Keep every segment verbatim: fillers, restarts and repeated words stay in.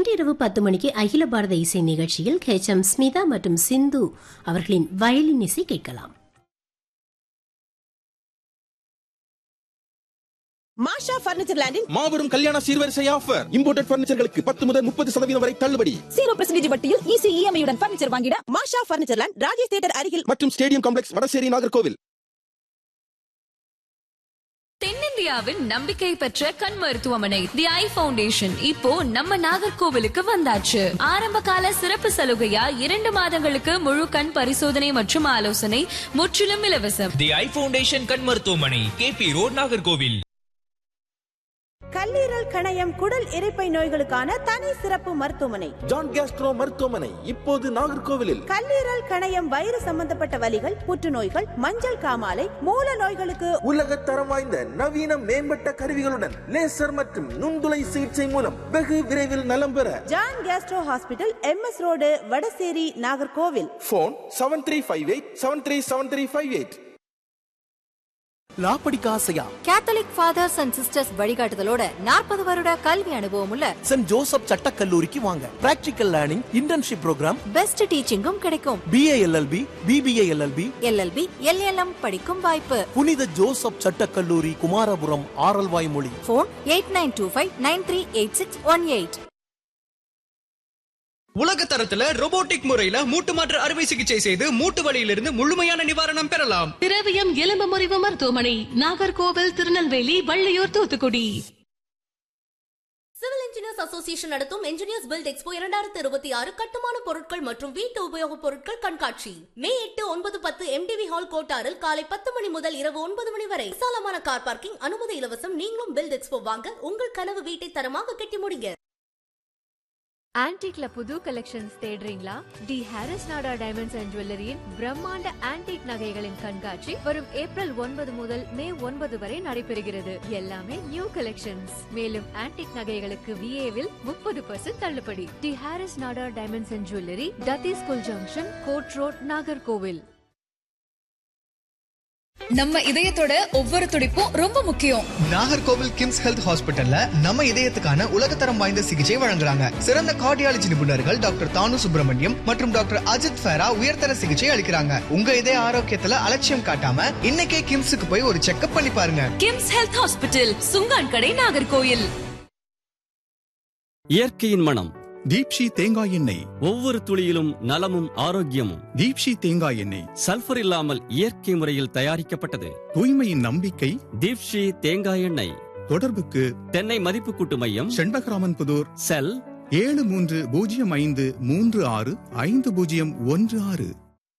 இன்றிரவு பத்து மணிக்கு அகில பாரத இசை நிகழ்ச்சியில் ஹெச் எம் ஸ்மிதா மற்றும் சிந்து அவர்களின் வயலின் இசை கேட்கலாம். மாஷா பர்னிச்சர் லேண்டில் மாபெரும் கல்யாண சீர்வரிசை ஆஃபர். இம்போர்ட்டட் பர்னிச்சர்களுக்கு பத்து முதல் முப்பது சதவீதம் வரை தள்ளுபடி. ஜீரோ பர்சன்டேஜ் வட்டியில் ஈஸி இஎம்ஐ உடன் பர்னிச்சர் வாங்கிட மாஷா பர்னிச்சர் லேண்ட், ராஜேஷ் தியேட்டர் அருகில் மற்றும் ஸ்டேடியம் காம்ப்ளெக்ஸ், வடசேரி, நாகர்கோவில். தென்னிந்தியாவின் நம்பிக்கை பெற்ற கண் மருத்துவமனை தி ஐ ஃபவுண்டேஷன் இப்போ நம்ம நாகர்கோவிலுக்கு வந்தாச்சு. ஆரம்ப கால சிறப்பு சலுகையா இரண்டு மாதங்களுக்கு முழு கண் பரிசோதனை மற்றும் ஆலோசனை முற்றிலும் இலவசம். தி ஐ ஃபவுண்டேஷன் கண் மருத்துவமனை, கே பி ரோட், நாகர்கோவில். கல்லீரல், கணையம், குடல் இரைப்பை நோய்களுக்கான தனி சிறப்பு மருத்துவமனை ஜான் கேஸ்ட்ரோ மருத்துவமனை இப்போது நாகர்கோவிலில். கல்லீரல், கணையம், வயிறு சம்பந்தப்பட்ட வலிகள், புற்றுநோய்கள், மஞ்சள் காமாலை, மூல நோய்களுக்கு உலக தரம் வாய்ந்த நவீன மேம்பட்ட கருவிகளுடன் லேசர் மற்றும் நுண்துளை சிகிச்சை மூலம் வெகு விரைவில் நலம் பெற John Castro hospital, M S road, Vadasery, Nagercoil. Phone seven three five eight seven three seven three five eight. லா படிக்க ஆசையா? கேத்தலிக் ஃபாதர்ஸ் அண்ட் சிஸ்டர்ஸ் வழிகாட்டுதலோட நாற்பது வருட கல்வி அனுபவம் உள்ள சென்ட் ஜோசப் சட்டக்கல்லூரிக்கு வாங்க. Practical learning, internship program, best டீச்சிங்கும் கிடைக்கும். BA LLB, BBA LLB, LLB, LLM படிக்கும் வாய்ப்பு. புனித ஜோசப் சட்டக்கல்லூரி, குமாரபுரம், ஆரல்வாய் மொழி. Phone eight nine two five nine three eight six one eight. உலக தரத்துல ரோபோட்டிக் முறையில மூட்டு மாற்று அறுவை சிகிச்சை செய்து மூட்டு வலியிலிருந்து முழுமையான நிவாரணம் பெறலாம். திரவியம் எலும்பு முறிவு மருத்துவமனை, Nagercoil, Tirunelveli, Valliyur, Thoothukudi. Civil engineers association நடத்தும் இன்ஜினியர்ஸ் பில்ட் எக்ஸ்போ இரண்டாயிரத்தி இருபத்தி ஆறு கட்டுமான பொருட்கள் மற்றும் வீட்டு உபயோகப் பொருட்கள் கண்காட்சி மே எட்டு, ஒன்பது, பத்து எம்டிவி ஹால் கோட்டாரில் காலை பத்து மணி முதல் இரவு ஒன்பது மணி வரை. விசாலமான கார் பார்க்கிங், அனுமதி இலவசம். நீங்களும் பில்ட் எக்ஸ்போ வாங்க, உங்கள் கனவு வீட்டை தரமாக கட்டி முடிங்க. ஆன்டிக்ல புது கலெக்ஷன்ஸ் தேடுறீங்களா? தி ஹாரிஸ் நாடா டைமண்ட்ஸ் அண்ட் ஜுவல்லரியின் பிரம்மாண்ட ஆன்டிக் நகைகளின் கண்காட்சி வரும் ஏப்ரல் ஒன்பது முதல் மே ஒன்பது வரை நடைபெறுகிறது. எல்லாமே நியூ கலெக்ஷன்ஸ். மேலும் ஆன்டிக் நகைகளுக்கு விஏவில் முப்பது பர்சன்ட் தள்ளுபடி. தி ஹாரிஸ் நாடா diamonds and jewellery, டத்தி school junction, code road, Nagercoil. நம்ம இதயத்தோட ஒவ்வொரு துடிப்பும் ரொம்ப முக்கியம். நாகர்கோவில் கிம்ஸ் ஹெல்த் ஹாஸ்பிட்டல்ல நம்ம இதயத்துக்கான உலகத்தரம் வாய்ந்த சிகிச்சை வழங்குறாங்க. சிறந்த கார்டியாலஜி நிபுணர்கள் டாக்டர் தானு சுப்பிரமணியம் மற்றும் டாக்டர் அஜித் ஃபேரா உயர்தர சிகிச்சை அளிக்கிறாங்க. உங்க இதய ஆரோக்கியத்துல அலட்சியம் காட்டாம இன்னைக்கே கிம்ஸுக்கு போய் ஒரு செக்அப் பண்ணி பாருங்க. கிம்ஸ் ஹெல்த் ஹாஸ்பிட்டல், சுங்கான் கடை, நாகர்கோவில். இயற்கையின் மனம் தீப்ஷி தேங்காய் எண்ணெய். ஒவ்வொரு துளியிலும் நலமும் ஆரோக்கியமும். தீப்ஷி தேங்காய் எண்ணெய் சல்பர் இல்லாமல் இயற்கை முறையில் தயாரிக்கப்பட்டது. தூய்மையின் நம்பிக்கை தீப்ஷி தேங்காய் எண்ணெய். தொடர்புக்கு தென்னை மதிப்பு கூட்டு மையம், செண்பகராமன் புதூர், செல் ஏழு மூன்று பூஜ்ஜியம் ஐந்து மூன்று ஆறு ஐந்து பூஜ்ஜியம் ஒன்று ஆறு.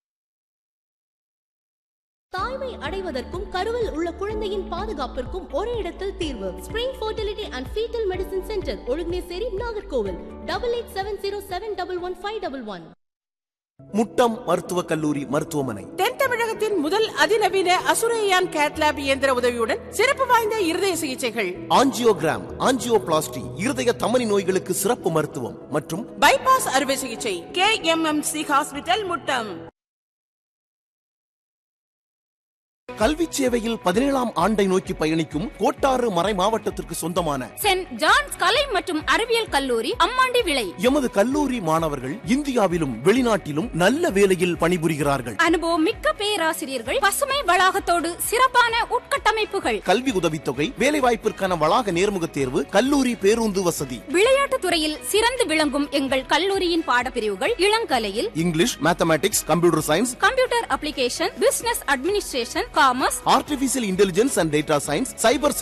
தாய்மை அடைவதற்கும் கருவில் உள்ள குழந்தையின் பாதுகாப்பிற்கும் ஒரே இடத்தில் தீர்வு. Spring fertility and foetal medicine centre, Ozhuginasseri, Nagercoil. Double eight seven zero seven double one five double one. Muttam மருத்துவக் கல்லூரி மருத்துவமனை. தென் தமிழகத்தின் முதல் அதிநவீன அசுரையான் கேட்லாப் இயந்திர உதவியுடன் சிறப்பு வாய்ந்த இருதய சிகிச்சைகள், ஆஞ்சியோகிராம், ஆஞ்சியோபிளாஸ்டி, இருதய தமனி நோய்களுக்கு சிறப்பு மருத்துவம் மற்றும் பைபாஸ் அறுவை சிகிச்சை. K M M C hospital, Muttam. கல்வி சேவையில் பதினேழாம் ஆண்டை நோக்கி பயணிக்கும் கோட்டாறு மறை மாவட்டத்திற்கு சொந்தமான சென்ட் ஜான்ஸ் கலை மற்றும் அறிவியல் கல்லூரி, அம்மாண்டி விளை. எமது கல்லூரி மாணவர்கள் இந்தியாவிலும் வெளிநாட்டிலும் நல்ல வேலையில் பணிபுரிகிறார்கள். அனுபவம் மிக்க பேராசிரியர்கள், பசுமை வளாகத்தோடு சிறப்பான உட்கட்டமைப்புகள். கல்வி உதவித்தொகை, வேலைவாய்ப்பிற்கான வளாக நேர்முக தேர்வு, கல்லூரி பேருந்து வசதி. விளையாட்டுத் துறையில் சிறந்து விளங்கும் எங்கள் கல்லூரியின் பாடப்பிரிவுகள் இளங்கலையில் English, mathematics, computer science, computer application, business administration, commerce, artificial intelligence and data science, cyber